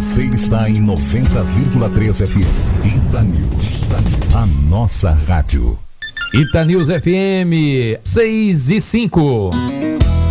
Você está em 90,3 FM. Itanews, a nossa rádio. Itanews FM 6 e 5.